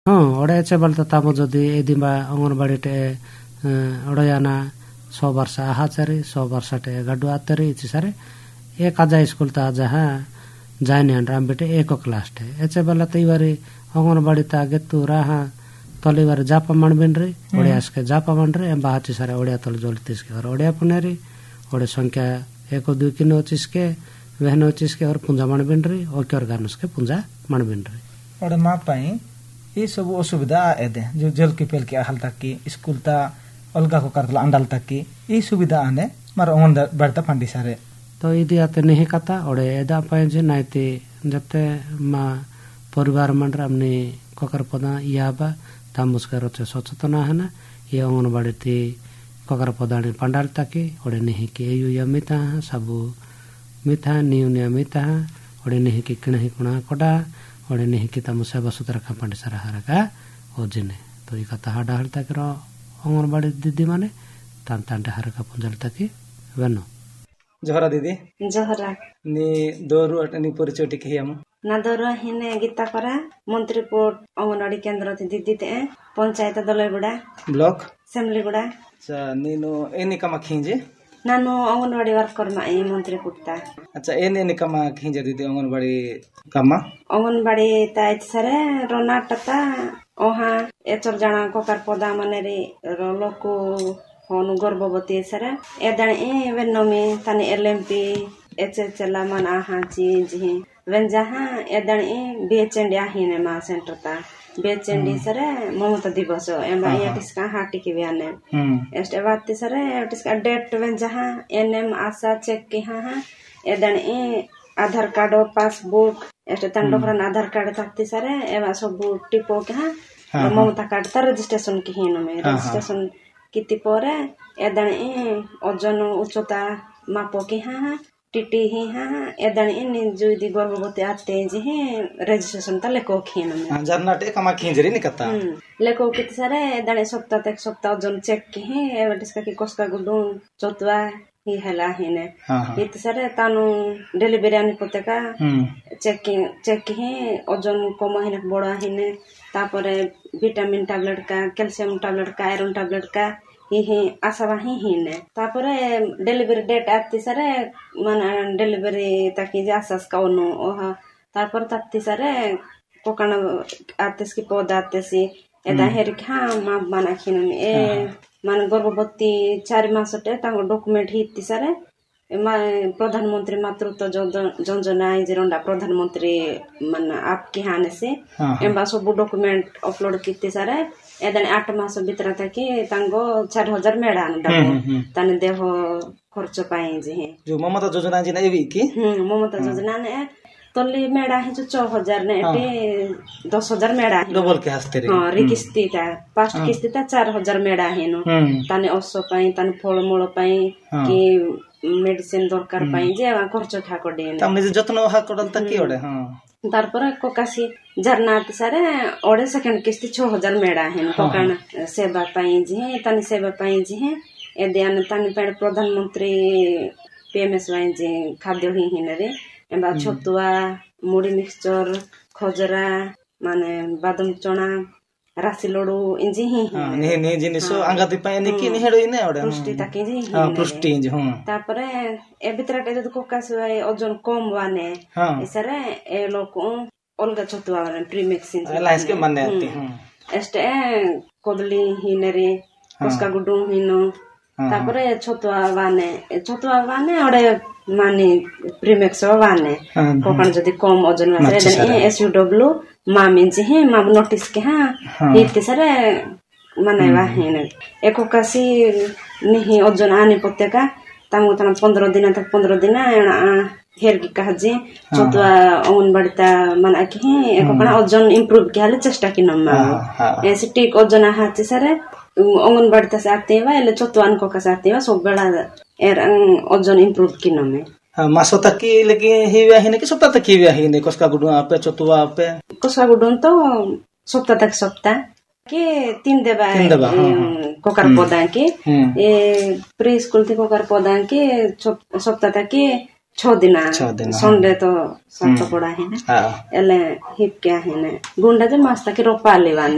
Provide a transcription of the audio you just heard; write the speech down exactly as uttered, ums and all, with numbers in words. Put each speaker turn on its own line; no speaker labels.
हाँ ओडे एचे बलता तामो जदि एदिमा अंगनबाड़ी टे ओडयाना सौ वर्ष आहाचारी सौ वर्ष टे गड्डू आतरी इची सारे एक आजा स्कूल ता जहाँ जाने राम बेटे एक क्लास टे एचे बला तईवारी अंगनबाड़ी ता गेतु राहा तलीवारी जापा मानबिन रे ओडिया के जापा मान रे एम बाहाची सारे ओडिया तल जोलतीस के और ओडिया पुनेरी ओडे संख्या एक दुई किनो चिस के वहनो चिस के और पुंजा मानबिन रे और के गानुस के पुंजा मानबिन रे
ओडे मा पाई ये सब असुविधा एदे जो जल की पेल के हाल तक की स्कूल ता अलगा को करतला अंडाल तक की ये सुविधा आने मार ओन बड़ता फंडी सारे
तो इदी आते नहीं कता ओडे एदा पाए जे नाइते जते मा परिवार मन रामने कोकर पदा याबा तामुस्कर चे सचेतन है ना ये अंगनबाड़ी थी कोकर पदानी पंडाल ताके ओडे नहीं के यु यमिता सबु मिथा निउ नियमिता ओडे नहीं के किणही कुणा कोडा ओडे नहीं कि तमु सेवा सुतरा का पंडे सारा हारका ओजिने तो ई कथा हाडा हल तक रो अंगनबाड़ी दीदी माने तान तान हारका पुंजल तक वेनो
जोहरा दीदी
जोहरा
नी दोरु अटनी परिचय टिके हम
ना दोरु हिने गीता करा मंत्रीपुर अंगनबाड़ी केंद्र थी दीदी ते पंचायत दलैगुडा
ब्लॉक
सेमलीगुडा
अच्छा नीनो एनी कमा खिंजे
नानो अंगनबाड़ी वर्कर मा ए मंत्रीपुर ता
अच्छा एने एने कमा खिंजे दीदी अंगनबाड़ी कमा
अंगनबाड़ी ता सरे रोनाटता ओहा एचर जाना कोकर पदा माने रे रोलोको होन गर्भवती सरे एदाने ए वेनोमी तने एलएमपी एचएचला मन आहा चीज ही wen jaha edan e bechendi ahine ma center ta bechendi sare mamata diboso emba yatis ka hati ki biane este batti sare yatis ka date wen jaha nm asa check ki ha ha edan e आधार card passbook este tan dokran आधार card takti sare ema sobu tipo ki ha mamata card ta registration ki hino me registration kiti pore edan e ojon uchota mapo ki ha ha TT ही हाँ Edan इन जो दी गर्भवती आते जे हैं registration ता लेको खीन में
हां जरना टे कमा खींजरी निकता
लेको कित सारे एदन सप्ताह तक सप्ताह जन चेक की है एवटिस का की कोस्का गुडू चोतवा ही हला हिने हित सारे तानु डिलीवरी आनी पतेका चेकिंग चेक है ओजन कम हिने बड़ा हिने तापरे विटामिन टैबलेट का कैल्शियम टैबलेट का आयरन टैबलेट का ही आसावा ही हिने तापरे डिलीवरी डेट आती सारे मन डिलीवरी ताकि आसास का ओनो ओहा तापर ताती सारे कोकण आतेस की पौधा आतेसी एदा हेर खा मा बना खिन ए मन गर्भवती चार मास टे ताको डॉक्यूमेंट हिती सारे प्रधानमंत्री मातृत्व योजना जिरोंडा प्रधानमंत्री मन आपकी हाने से एम्बा सब डॉक्यूमेंट अपलोड किते सारे एदन आठ मास भीतर तक तांगो चार हजार मेड़ा डबो तने देह खर्च पाए जे
जो ममता योजना जे एवी की
हम ममता योजना ने तल्ली मेड़ा है जो छह हजार ने एटे दस हजार मेड़ा
डबल के हस्ते रे
हां रि किस्ती ता पास्ट किस्ती ता चार हजार मेड़ा हेनो तने ओसो पाए तने फल मोळ पाए कि मेडिसिन दरकार पाए जे खर्च ठाको दे
तमने जतन हा कोडल तक ओडे हां
तारपर कोकासी झरनात सारे ओडे सेकंड किस्ती छह हजार मेड़ा हेन कोकण सेवा पाए जे तने सेवा पाए जे एदियान तने पेड़ प्रधानमंत्री पीएमएस वाई जे खाद्य ही हिनरे एबा छतुआ मुड़ी मिक्सचर खजरा माने बादाम चना राशि लडू इंजी ही
ने ने जिनिसो अंगाति पाए ने की नेहडो इने ओडे
पुष्टि ताके जी
हां पुष्टि इंज हां
तापरे ए भितरटे जद कोकास ओजन कम वाने इसरे ए लोक अलगा छतुआ वाने प्रीमिक्सिंग
लाइस के माने आती हां
एस्टे कोदली हिनेरे कोस्का गुडू हिनो तापरे छतुआ वाने छतुआ वाने ओडे माने प्रीमिक्स वाने कोकण जदी कम ओजन वाने ए एसयूडब्ल्यू मामी जी है माम नोटिस के हां हित सारे माने वाहिने एको कासी नहीं ओजन आनी पत्तेका तामु तना पंद्रह दिन तक पंद्रह दिन हेर की कहा जे छतुआ अंगनबाड़ीता माने के एको कणा ओजन इंप्रूव के हाले चेष्टा की नम्मा ऐसे टिक ओजन हाचे सारे अंगनबाड़ीता से आते वा एले छतुआन को का साथे वा सब बेला एर ओजन इंप्रूव की नमे
मासो तक की लेकिन हिवा हिने की सप्ताह तक हिवा हिने कोस्का गुडू आपे चतुआ आपे
कोस्का गुडू तो सप्ताह तक सप्ताह के तीन देबा कोकर पौधा के ए प्री स्कूल थी कोकर पौधा के सप्ताह तक के छह दिन संडे तो सब पड़ा है ना एले हिप क्या है ना गुंडा जे मास तक रोपा लेवाने